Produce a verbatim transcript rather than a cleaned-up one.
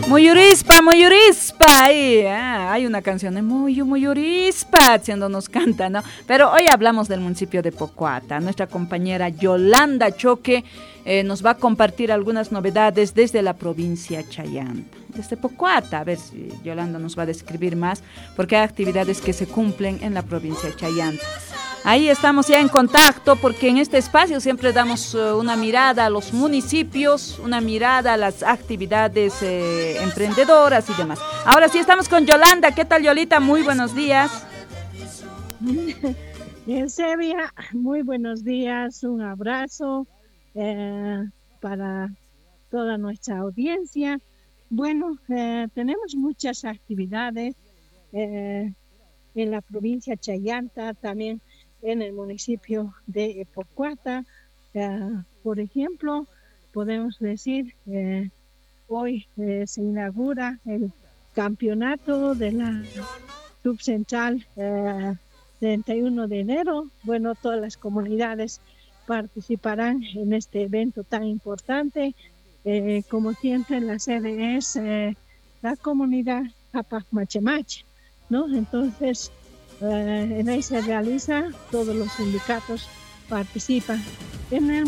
Muyurispa, Muyurispa, ahí, ah, hay una canción de Muyu, Muyurispa, haciendo nos canta, ¿no? Pero hoy hablamos del municipio de Pocuata. Nuestra compañera Yolanda Choque eh, nos va a compartir algunas novedades desde la provincia Chayanta, desde Pocuata. A ver si Yolanda nos va a describir más, porque hay actividades que se cumplen en la provincia Chayanta. Ahí estamos ya en contacto porque en este espacio siempre damos uh, una mirada a los municipios, una mirada a las actividades eh, emprendedoras y demás. Ahora sí estamos con Yolanda. ¿Qué tal, Yolita? Muy buenos días. Bien, Sevilla, muy buenos días. Un abrazo eh, para toda nuestra audiencia. Bueno, eh, tenemos muchas actividades eh, en la provincia Chayanta, también en el municipio de Pocuata. Uh, por ejemplo, podemos decir, eh, hoy eh, se inaugura el campeonato de la subcentral eh, treinta y uno de enero. Bueno, todas las comunidades participarán en este evento tan importante. Eh, como siempre, la sede es eh, la comunidad Capac Machemache, ¿no? Entonces, Uh, en ahí se realiza, todos los sindicatos participan. En el